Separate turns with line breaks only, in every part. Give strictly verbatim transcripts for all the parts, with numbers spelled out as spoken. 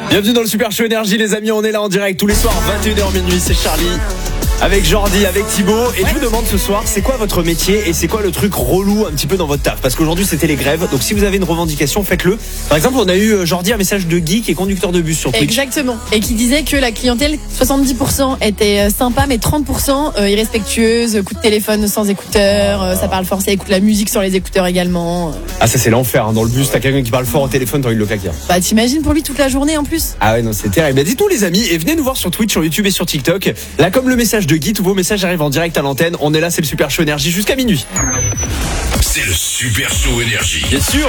Bienvenue dans le Super Show Énergie les amis, on est là en direct tous les soirs vingt et une heures minuit, c'est Charlie avec Jordi, avec Thibaut. Et je vous demande ce soir, c'est quoi votre métier et c'est quoi le truc relou un petit peu dans votre taf? Parce qu'aujourd'hui c'était les grèves, donc si vous avez une revendication, faites-le. Par exemple, on a eu Jordi un message de Guy qui est conducteur de bus sur Twitch.
Exactement, et qui disait que la clientèle, soixante-dix pour cent était sympa, mais trente pour cent irrespectueuse, coup de téléphone sans écouteurs, ça parle fort, ça écoute la musique sur les écouteurs également.
Ah ça c'est l'enfer, hein. Dans le bus, t'as quelqu'un qui parle fort au téléphone, t'as envie de le claquer.
Bah t'imagines pour lui toute la journée en plus.
Ah ouais non c'est terrible. Bah, dites-nous les amis et venez nous voir sur Twitch, sur YouTube et sur TikTok. Là comme le message de Guy, tous vos messages arrivent en direct à l'antenne. On est là, c'est le Super Show Énergie jusqu'à minuit.
C'est le Super Show Énergie.
Bien sûr.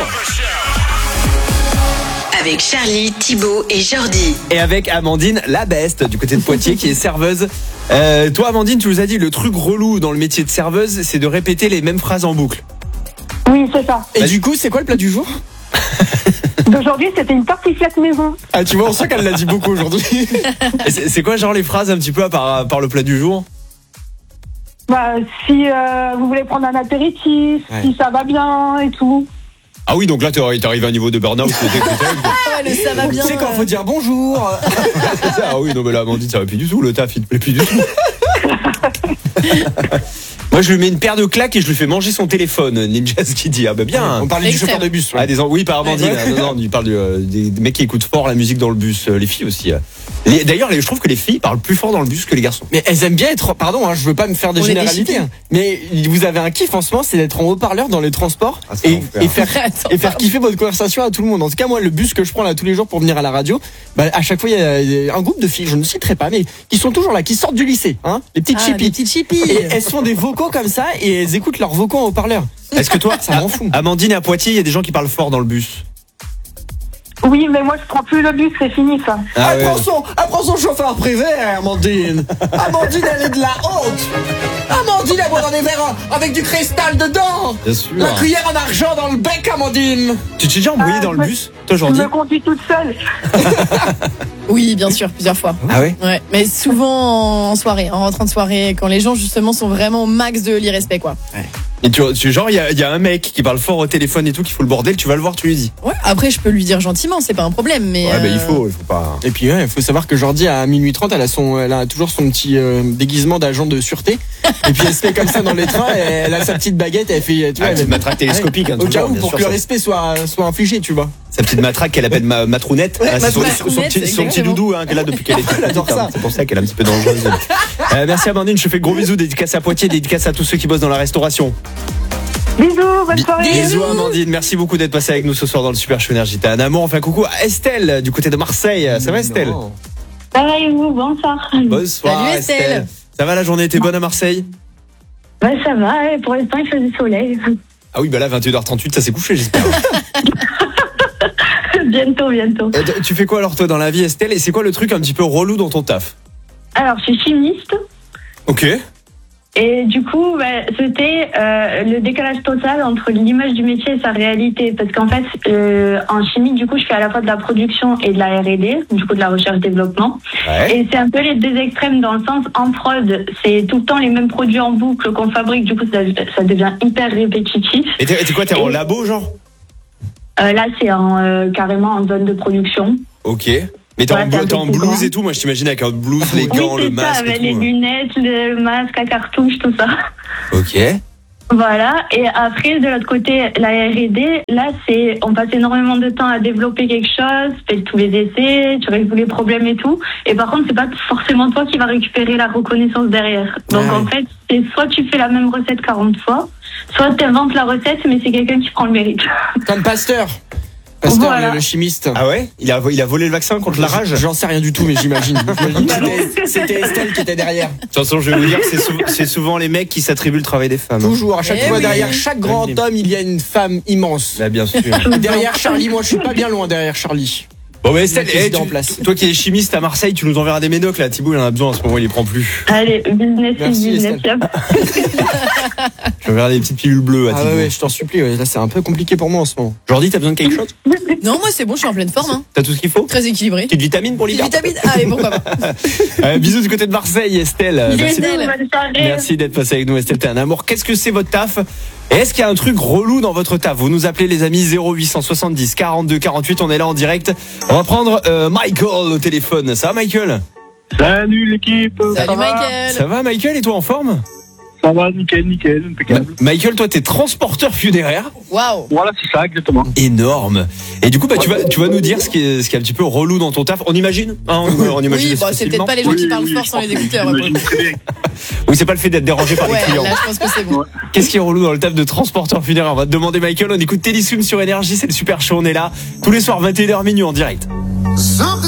Avec Charlie, Thibaut et Jordi.
Et avec Amandine la best du côté de Poitiers qui est serveuse. Euh, toi Amandine, tu nous as dit le truc relou dans le métier de serveuse, c'est de répéter les mêmes phrases en boucle.
Oui, c'est ça.
Et bah, du coup, c'est quoi le plat du jour?
D'aujourd'hui, c'était une tartiflette maison.
Ah, tu vois, on sent qu'elle l'a dit beaucoup aujourd'hui.
Et c'est, c'est quoi genre les phrases un petit peu à part, à part le plat du jour?
Bah, si euh, vous voulez prendre un apéritif, ouais. Si ça va bien et tout.
Ah oui, donc là, t'es arrivé à un niveau de burn-out.
Ah, le ça va bien.
Tu sais quand faut dire bonjour.
Ah oui, non mais là, Amandine, ça va plus du tout. Le taf, il te plaît plus du tout. Moi, je lui mets une paire de claques et je lui fais manger son téléphone. Ninja qui dit ah bah bien.
On parlait du chauffeur de bus.
Ouais. Ah, des, oui, par Amandine. Ouais. Non, non, il parle de, des, des mecs qui écoutent fort la musique dans le bus. Les filles aussi. Les, d'ailleurs, les, je trouve que les filles parlent plus fort dans le bus que les garçons.
Mais elles aiment bien être. Pardon, hein, je veux pas me faire des
On
généralités. Hein, mais vous avez un kiff en ce moment, c'est d'être en haut-parleur dans les transports ah, et, et faire
Attends,
et faire kiffer votre conversation à tout le monde. En tout cas, moi, le bus que je prends là tous les jours pour venir à la radio, bah, à chaque fois, il y a un groupe de filles, je ne citerai pas, mais qui sont toujours là, qui sortent du lycée, hein, les petites
ah,
chippies.
Les petites chippies.
Et elles font des vocaux comme ça et elles écoutent leurs vocaux en haut-parleur.
Est-ce que toi,
ça m'en fout.
Amandine, à Poitiers, il y a des gens qui parlent fort dans le bus?
Oui, mais moi je prends plus le bus, c'est fini ça.
Ah, elle, ouais. prend son, elle prend son chauffeur privé, Amandine. Amandine, elle est de la honte. Amandine, elle boit dans des verres avec du cristal dedans.
Bien sûr.
La cuillère en argent dans le bec, Amandine.
Tu t'es déjà embrouillé
ah,
dans le
me,
bus, toi, Jordi?
Je me conduis toute seule.
Oui, bien sûr, plusieurs fois.
Ah ouais?
Ouais, mais souvent en soirée, en rentrant de soirée, quand les gens justement sont vraiment au max de l'irrespect, quoi.
Ouais. Et tu, tu genre, il y a, y a un mec qui parle fort au téléphone et tout, qui fout le bordel, tu vas le voir, tu lui dis.
Ouais, après, je peux lui dire gentiment, c'est pas un problème, mais.
Ouais,
euh...
bah il faut, il faut pas.
Et puis, ouais, il faut savoir que Jordi, à minuit trente, elle a son, elle a toujours son petit euh, déguisement d'agent de sûreté. Et puis, elle se fait comme ça dans les trains, et elle a sa petite baguette, elle fait, tu vois,
ah, elle matraque télescopique,
ouais,
hein,
au cas où, pour
sûr,
que
ça.
le respect soit, soit infligé, tu vois.
Sa petite matraque qu'elle appelle ma, matrounette.
Ouais,
ah, c'est son, son, son, petit, son petit doudou hein, qu'elle a depuis qu'elle est petite.
J'adore ça.
C'est pour ça qu'elle est un petit peu dangereuse. euh, merci Amandine, je te fais gros bisous, dédicace à Poitiers, dédicace à tous ceux qui bossent dans la restauration.
Bisous, bonne soirée.
Bisous Amandine, merci beaucoup d'être passée avec nous ce soir dans le Super Show Énergie. T'as un amour, enfin coucou à Estelle du côté de Marseille. Ça va Estelle?
Ça va et vous, bonsoir.
Bonsoir
Salut, Estelle.
Estelle. Ça va, la journée était bonne à Marseille?
Ouais, ça va, et pour l'instant il fait du soleil.
Ah oui, bah là vingt et une heures trente-huit, ça s'est couché j'espère.
Bientôt, bientôt.
Euh, tu fais quoi alors toi dans la vie Estelle? Et c'est quoi le truc un petit peu relou dans ton taf?
Alors, je suis chimiste.
Ok.
Et du coup, bah, c'était euh, le décalage total entre l'image du métier et sa réalité. Parce qu'en fait, euh, en chimie, du coup, je fais à la fois de la production et de la R et D, du coup de la recherche-développement.
Ouais.
Et c'est un peu les deux extrêmes dans le sens, en prod, c'est tout le temps les mêmes produits en boucle qu'on fabrique. Du coup, ça, ça devient hyper répétitif.
Et t'es, t'es quoi, t'es
et,
en labo genre?
euh, Là, c'est en, euh, carrément en zone de production.
Ok. Mais t'es, ouais, en, t'es en blouse et tout, moi je t'imagine avec un blouse, les gants,
oui,
le masque.
Ça, avec
et
les
tout,
lunettes, le masque à cartouche, tout ça.
Ok.
Voilà, et après de l'autre côté, la R et D, là c'est, on passe énormément de temps à développer quelque chose, faire tous les essais, tu règles tous les problèmes et tout, et par contre c'est pas forcément toi qui vas récupérer la reconnaissance derrière. Donc ouais. En fait, c'est soit tu fais la même recette quarante fois, soit tu inventes la recette mais c'est quelqu'un qui prend le mérite.
Comme Pasteur. Pasteur, voilà. le, le chimiste.
Ah ouais, il a, il a volé le vaccin contre la rage.
J'en sais rien du tout, mais j'imagine. c'était, c'était Estelle qui était derrière.
De toute façon, je vais vous dire, c'est, sou- c'est souvent les mecs qui s'attribuent le travail des femmes.
Toujours, à chaque
eh
fois,
oui.
derrière chaque grand homme, il y a une femme immense.
Bah, bien sûr.
Derrière Charlie, moi, je suis pas bien loin derrière Charlie.
Bon, mais Estelle,
eh,
tu,
en place.
toi qui es chimiste à Marseille, tu nous enverras des médocs là. Thibaut, il en a besoin en ce moment, il les prend plus.
Allez, business
Merci,
business.
Je enverrai des petites pilules bleues à
Ah
Thibaut.
ouais, ouais, je t'en supplie, ouais. Là, c'est un peu compliqué pour moi en ce moment.
Jordi, t'as besoin de quelque chose?
Non, moi c'est bon, je suis en pleine forme. Hein.
T'as tout ce qu'il faut?
Très équilibré.
Petite vitamine pour l'hiver?
Petite vitamine. Allez, pourquoi pas.
euh, bisous du côté de Marseille, Estelle.
Bisous,
Merci,
Estelle.
Bonne soirée.
merci d'être passée avec nous, Estelle. T'es un amour. Qu'est-ce que c'est votre taf? Et est-ce qu'il y a un truc relou dans votre taf? Vous nous appelez les amis zéro huit cent soixante-dix quarante-deux quarante-huit, on est là en direct. On va prendre euh, Michael au téléphone. Ça va Michael?
Salut l'équipe.
Salut
ça va
Michael.
Ça va Michael, et toi en forme?
Ça va, nickel, nickel, impeccable.
Ma- Michael, toi t'es transporteur funéraire.
Waouh.
Voilà, c'est ça, exactement.
Énorme. Et du coup bah tu vas tu vas nous dire ce qui est ce qui est un petit peu relou dans ton taf. On imagine hein, on, on imagine
Oui, bah, c'est peut-être
facilement.
pas les gens qui
Oui,
parlent
oui,
fort
je
sans
pense
les
que
écouteurs.
j'imagine très bien.
Oui, c'est pas le fait d'être dérangé par les
Ouais,
clients.
là je pense que c'est bon.
Qu'est-ce qui est relou dans le taf de transporteur funéraire? On va te demander Michael. On écoute Télésum sur Énergie, c'est le super show, on est là tous les soirs vingt et une heures minuit en direct.
Something